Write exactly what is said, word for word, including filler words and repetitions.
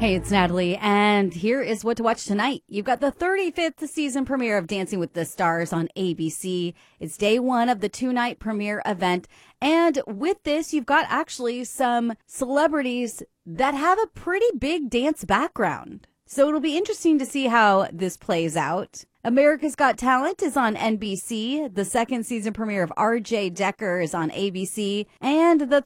Hey, it's Natalie, and here is what to watch tonight. You've got the thirty-fifth season premiere of Dancing with the Stars on A B C. It's day one of the two-night premiere event, and with this, you've got actually some celebrities that have a pretty big dance background. So it'll be interesting to see how this plays out. America's Got Talent is on N B C. The second season premiere of R J Decker is on A B C. And the